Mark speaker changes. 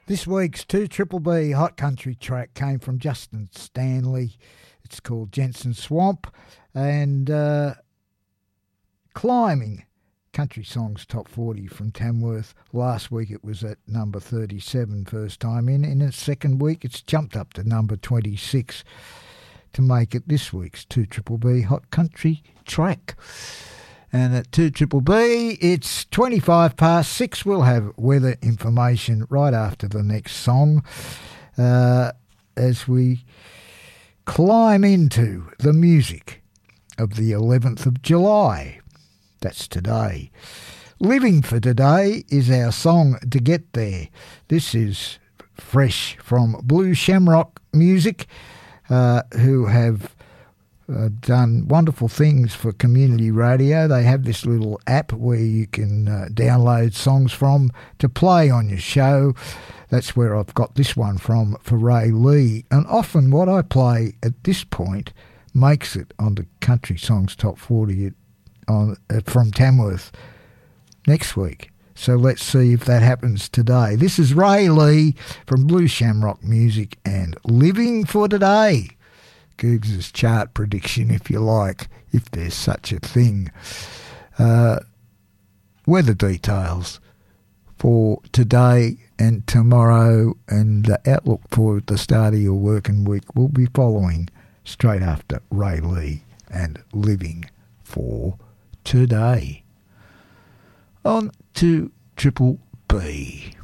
Speaker 1: This week's 2 Triple B Hot Country track came from Justin Stanley. It's called Jensen Swamp. And Climbing, Country Songs Top 40 from Tamworth. Last week it was at number 37, first time in. In its second week it's jumped up to number 26 to make it this week's 2 Triple B Hot Country track. And at 2 Triple B, it's 25 past 6. We'll have weather information right after the next song as we climb into the music of the 11th of July. That's today. Living for Today is our song to get there. This is fresh from Blue Shamrock Music, who have done wonderful things for community radio. They have this little app where you can download songs from to play on your show. That's where I've got this one from for Ray Lee. And often what I play at this point makes it on the Country Songs Top 40 from Tamworth next week. So let's see if that happens today. This is Ray Lee from Blue Shamrock Music and Living for Today. Googs' chart prediction, if you like, if there's such a thing. Weather details for today and tomorrow, and the outlook for the start of your working week will be following straight after Ray Lee and Living for Today. On to Triple B.